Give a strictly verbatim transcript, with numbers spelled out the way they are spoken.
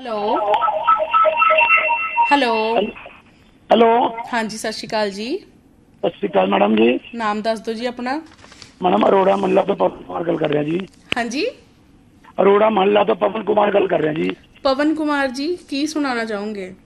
Hello hello hello. ਹਾਂਜੀ, ਸਤਿ ਸ਼੍ਰੀ ਅਕਾਲ ਜੀ। ਸਤਿ ਸ਼੍ਰੀ ਅਕਾਲ ਮੈਡਮ ਜੀ। ਨਾਮ ਦੱਸ ਦਿਓ ਜੀ ਆਪਣਾ। ਮੈਡਮ ਅਰੋੜਾ ਮਹੱਲਾ ਤੋਂ ਪਵਨ ਕੁਮਾਰ ਗੱਲ ਕਰ ਰਿਹਾ ਜੀ। ਹਾਂਜੀ, ਅਰੋੜਾ ਮਹੱਲਾ ਤੋਂ ਪਵਨ ਕੁਮਾਰ ਗੱਲ ਕਰ ਰਿਹਾ ਜੀ। ਪਵਨ ਕੁਮਾਰ ਜੀ, ਕੀ ਸੁਣਾਉਣਾ ਚਾਹੋਗੇ?